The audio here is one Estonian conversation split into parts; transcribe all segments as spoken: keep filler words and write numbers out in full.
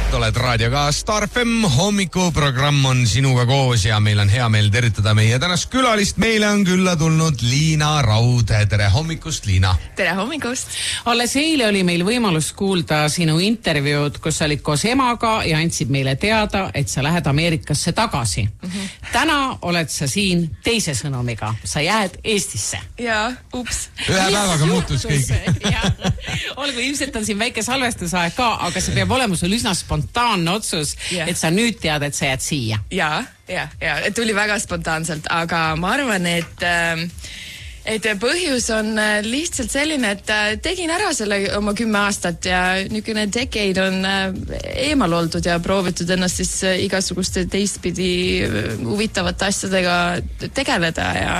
oled raadioga Star F M, hommikuprogramm on sinuga koos ja meil on hea meel tervitada meie tänast külalist. Meile on külla tulnud Liina Raud. Tere hommikust, Liina. Tere hommikust. Alles eile oli meil võimalus kuulda sinu intervjuud, kus olid koos emaga ja andsid meile teada, et sa lähed Ameerikasse tagasi. Mm-hmm. Täna oled sa siin teise sõnumiga. Sa jääd Eestisse. Jaa, ups. Ühe päevaga muutus kõik. Olgu, ilmselt on siin väike salvestusaeg ka, aga see peab olema sul üsna spontaanne otsus, yeah. et sa nüüd tead, et sa jääd siia. Jaa, jaa, jaa. Tuli väga spontaanselt, aga ma arvan, et, et põhjus on lihtsalt selline, et tegin ära selle oma kümme aastat ja niisugune decade on eemal oldud ja proovitud ennast siis igasuguste teistpidi huvitavate asjadega tegeleda ja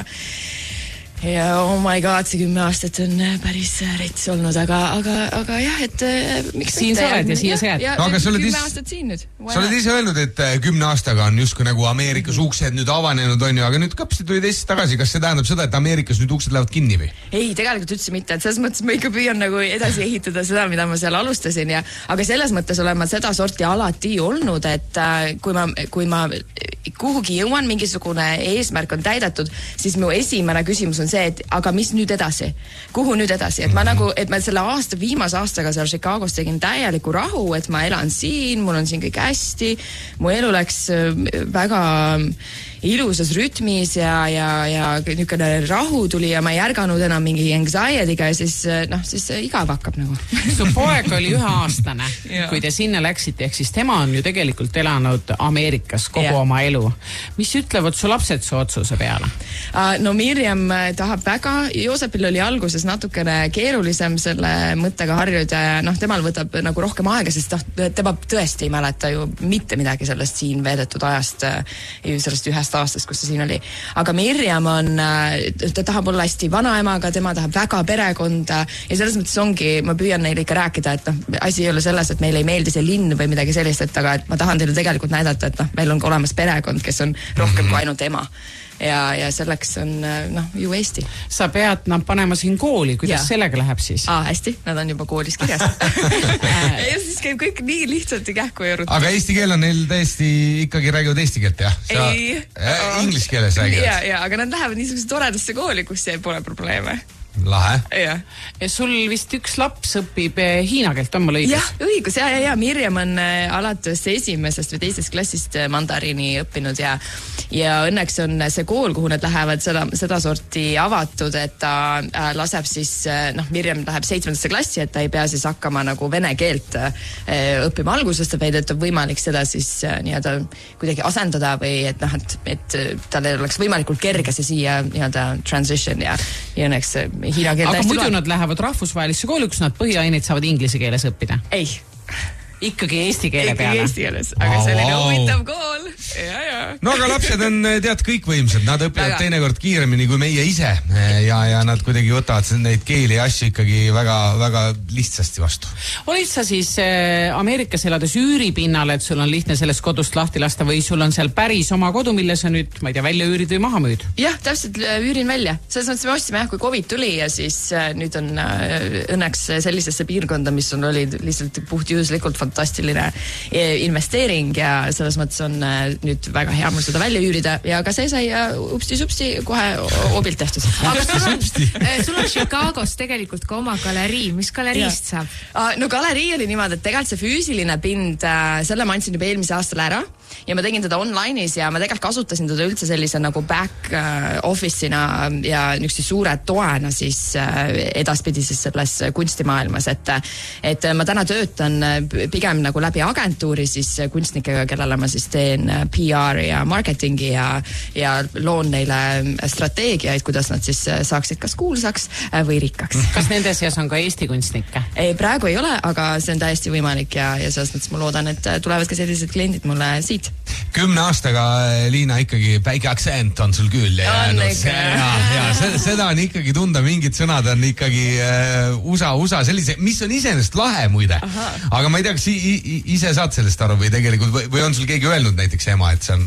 ja oh my god, see kümme aastat on päris rets olnud, aga, aga, aga jah, et miks siin sa oled ja siia sa jääd. Ja, ja kümme is... aastat siin nüüd. Sa oled ise öelnud, et kümne aastaga on justkui nagu Ameerikas mm-hmm. uksed nüüd avanenud, on ju, aga nüüd kapsti tulid Eestis tagasi. Kas see tähendab seda, et Ameerikas nüüd uksed lähevad kinni või? Ei, tegelikult üldse mitte, et selles mõttes ma ikka püüan nagu edasi ehitada seda, mida ma seal alustasin ja, aga selles mõttes olen ma seda sorti alati olnud, et kui ma, kui ma kuhugi jõuan, mingisugune eesmärk on täidetud, siis mu esimene küsimus on see, et aga mis nüüd edasi? Kuhu nüüd edasi? Et ma nagu, et ma selle aasta, viimase aastaga seal Chicagos tegin täieliku rahu, et ma elan siin, mul on siin kõik hästi, mu elu läks väga ilusas rütmis ja, ja, ja niisugune rahu tuli ja ma ei ärganud enam mingi anxiety'ga ja siis, noh, siis igav hakkab nagu. Su poeg oli üheaastane, kui te sinna läksite, ehk siis tema on ju tegelikult elanud Ameerikas kogu ja. Oma elu. Mis ütlevad su lapsed su otsuse peale? No Mirjam tahab väga, Joosepil oli alguses natukene keerulisem selle mõttega harjuda ja noh, temal võtab nagu rohkem aega, sest tema tõesti ei mäleta ju mitte midagi sellest siin veedetud ajast, sellest ühest aastast, kus ta siin oli. Aga Mirjam on, ta tahab olla hästi vanaemaga, tema tahab väga perekonda ja selles mõttes ongi, ma püüan neile ikka rääkida, et noh, asi ei ole selles, et meile ei meeldi see linn või midagi sellist, et aga et ma tahan teile tegelikult näidata, et noh, meil on olemas perekond, kes on rohkem kui ainult ema. Ja, ja selleks on, noh, ju Eesti. Sa pead nad panema siin kooli, kuidas ja. Sellega läheb siis? Aa, hästi, nad on juba koolis kirjas. ja siis käib kõik nii lihtsalt ja kähku ja rutu. Aga eesti keel on neil täiesti ikkagi räägivad eesti keelt, jah? Sa, ei. Äh, inglis keeles räägivad? Ja, ja, aga nad lähevad niisuguse toredasse kooli, kus see pole probleeme. Lahe. Ja. Ja sul vist üks laps õpib hiina keelt, on mul õigus? Jah, õigus, ja, ja, ja Mirjam on alates esimesest või teisest klassist mandariini õppinud ja, ja õnneks on see kool, kuhu nad lähevad seda, seda sorti avatud, et ta äh, laseb siis, noh, Mirjam läheb seitsmendasse klassi, et ta ei pea siis hakkama nagu vene keelt äh, õppima algusest, vaid et on võimalik seda siis äh, nii-öelda kuidagi asendada või et noh, et, et tal oleks võimalikult kerge see siia nii-öelda transition ja, ja õnneks hiina keel aga muidu loeb. Nad lähevad rahvusvahelisse kooli, kus nad põhiaineid saavad inglise keeles õppida? Ei. Ikkagi eesti keele ikkagi peale? Ikkagi eesti keeles, aga wow, selline wow. huvitav kool. Ja, ja. No aga lapsed on tead kõikvõimsad, nad õpivad aga... teinekord kiiremini kui meie ise ja, ja nad kuidagi võtavad neid keeli ja asju ikkagi väga, väga lihtsasti vastu. Olid sa siis äh, Ameerikas elades üüripinnal, et sul on lihtne sellest kodust lahti lasta või sul on seal päris oma kodu, mille sa nüüd, ma ei tea, välja üürid või maha müüd? Jah, täpselt üürin välja. Selles mõttes me ostsime jah, kui COVID tuli ja siis äh, nüüd on äh, õnneks sellisesse piirkonda, mis on oli lihtsalt puhtjuhuslikult fantastiline investeering ja selles mõttes on nüüd väga hea mul seda välja üürida ja ka see sai upsti-supsti kohe obilt tehtud. Aga sul on, sul on Chicagos tegelikult ka oma galerii. Mis galeriist saab? No galerii oli niimoodi, et tegelikult see füüsiline pind, selle ma andsin juba eelmise aastal ära ja ma tegin teda online'is ja ma tegelikult kasutasin teda üldse sellise nagu back office'ina ja niisuguste suure toena siis edaspidises selles kunstimaailmas, et, et ma täna töötan pigem nagu läbi agentuuri siis kunstnikega, kellele ma siis teen P R ja marketingi ja, ja loon neile strateegiaid, kuidas nad siis saaksid kas kuulsaks või rikkaks. Kas nende seas on ka Eesti kunstnikke? Ei, praegu ei ole, aga see on täiesti võimalik ja, ja selles mõttes ma loodan, et tulevad ka sellised kliendid mulle siit. Kümne aastaga, Liina, ikkagi väike aktsent on sul küll ja, no, see, ja, ja seda, seda on ikkagi tunda, mingid sõnad on ikkagi uh, USA, USA sellise, mis on iseenesest lahe muide. Aha. Aga ma ei tea, kas i, i, ise saad sellest aru või tegelikult või, või on sul keegi öelnud näiteks ema, et see on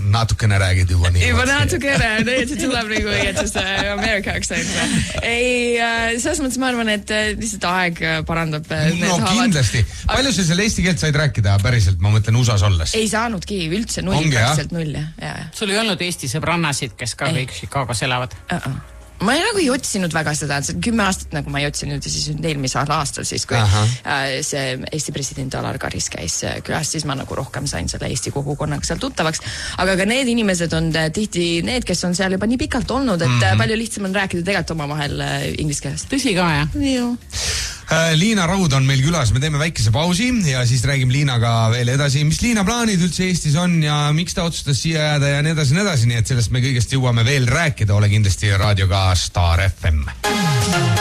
natukene räägid juba nii. Juba natukene, nüüd see tuleb nagu õigetus America accent. Ei, selles mõttes ma arvan, et lihtsalt aeg parandab need no, haavad. Kindlasti. Palju sa selle eesti keelt said rääkida päriselt, ma mõtlen U S A-s olles? Ei saanudki, üldse null, päriselt null. Ja. Sul ei olnud Eesti sõbrannasid, kes ka kõik Chicagos elavad? Uh-uh. Ma nagu ei otsinud väga seda, et kümme aastat nagu ma ei otsinud ja siis eelmisel aastal siis, kui Aha. see Eesti president Alar Karis käis külas, siis ma nagu rohkem sain selle Eesti kogukonnaga seal tuttavaks. Aga ka need inimesed on tihti need, kes on seal juba nii pikalt olnud, et mm-hmm. palju lihtsam on rääkida tegelikult omavahel inglise keeles. Tõsi ka, jah? Joo. Liina Raud on meil külas, me teeme väikese pausi ja siis räägime Liinaga veel edasi, mis Liina plaanid üldse Eestis on ja miks ta otsustas siia jääda ja nii edasi, nii edasi, nii et sellest me kõigest jõuame veel rääkida, ole kindlasti raadioga Star F M.